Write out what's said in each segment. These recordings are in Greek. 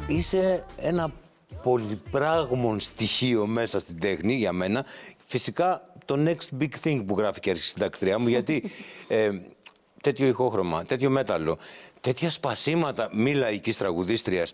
είσαι ένα πολυπράγμον στοιχείο μέσα στην τέχνη για μένα. Φυσικά το next big thing που γράφει και η αρχισυντάκτριά μου, γιατί τέτοιο ηχόχρωμα, τέτοιο μέταλλο, τέτοια σπασίματα μη λαϊκής τραγουδίστριας,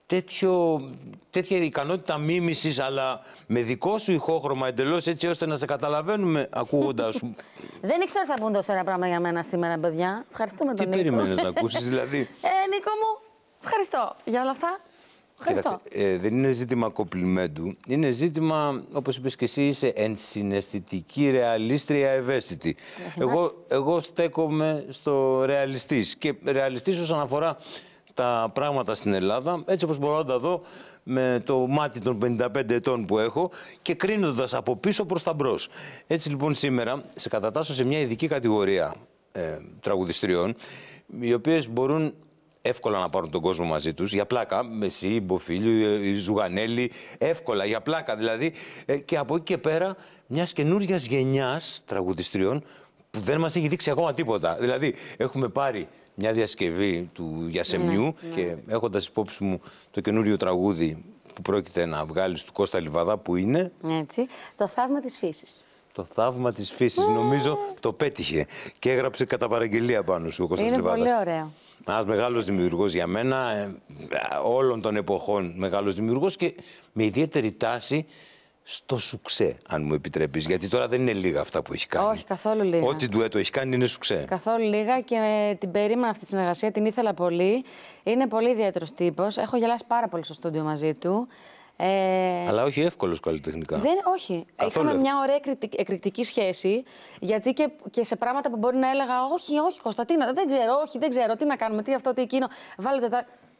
τέτοια ικανότητα μίμησης, αλλά με δικό σου ηχόχρωμα εντελώς, έτσι ώστε να σε καταλαβαίνουμε ακούγοντάς σου. Δεν ήξερα θα πούν τόσα πράγματα για μένα σήμερα, παιδιά. Ευχαριστούμε τον Νίκο. Τι περίμενες να ακούσεις, δηλαδή? Νίκο μου, ευχαριστώ για όλα αυτά. Κοίταξε, δεν είναι ζήτημα κομπλιμέντου. Είναι ζήτημα, όπως είπες και εσύ, είσαι ενσυναισθητική, ρεαλίστρια, ευαίσθητη. Εγώ στέκομαι στο ρεαλιστής. Και ρεαλιστής όσον αφορά τα πράγματα στην Ελλάδα, έτσι όπως μπορώ να τα δω με το μάτι των 55 ετών που έχω και κρίνοντας από πίσω προς τα μπρος. Έτσι λοιπόν σήμερα σε κατατάσσω σε μια ειδική κατηγορία τραγουδιστριών, οι οποίες μπορούν εύκολα να πάρουν τον κόσμο μαζί τους, για πλάκα, εσύ, η Μποφίλιου, η Ζουγανέλη, εύκολα, για πλάκα δηλαδή, και από εκεί και πέρα μιας καινούργιας γενιάς τραγουδιστριών που δεν μας έχει δείξει ακόμα τίποτα. Δηλαδή, έχουμε πάρει μια διασκευή του Γιασεμιού και έχοντας υπόψη μου το καινούριο τραγούδι που πρόκειται να βγάλεις του Κώστα Λιβαδά, που είναι... Έτσι, το θαύμα της φύσης. Το θαύμα της φύσης, νομίζω το πέτυχε και έγραψε κατά παραγγελία πάνω σου ο Κώστας Λιβάδας. Είναι πολύ ωραίο. Ένας μεγάλος δημιουργός για μένα, όλων των εποχών μεγάλος δημιουργός και με ιδιαίτερη τάση στο σουξέ, αν μου επιτρέπεις. Γιατί τώρα δεν είναι λίγα αυτά που έχει κάνει. Όχι, καθόλου λίγα. Ό,τι ντουέτο έχει κάνει είναι σουξέ. Καθόλου λίγα και την περίμενα αυτή τη συνεργασία, την ήθελα πολύ. Είναι πολύ ιδιαίτερος τύπος. Έχω γελάσει πάρα πολύ στο στούντιο μαζί του. Αλλά όχι εύκολος καλλιτεχνικά. Όχι. Είχαμε μια ωραία εκρηκτική σχέση, γιατί και σε πράγματα που μπορεί να έλεγα όχι, Κωνσταντίνα, δεν ξέρω, τι να κάνουμε, τι αυτό, τι εκείνο. Βάλε το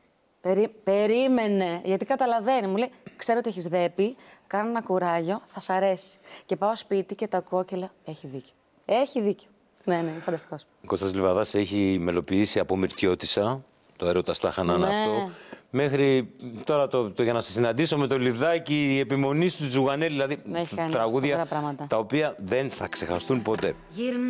περίμενε, γιατί καταλαβαίνει. Μου λέει, ξέρω ότι έχεις δέπει, κάνω ένα κουράγιο, θα σ' αρέσει. Και πάω σπίτι και το ακούω και λέω, έχει δίκιο. Έχει δίκιο. Ναι, είναι φανταστικός. Ο Κώστας Λιβαδάς έχει μελοποιήσει από Μυρτιώτισσα, το έρωτα στα Χανάνα αυτό, μέχρι τώρα για να σε συναντήσω με το Λιδάκι, η επιμονή του Ζουγανέλη, δηλαδή τραγούδια τα οποία δεν θα ξεχαστούν ποτέ.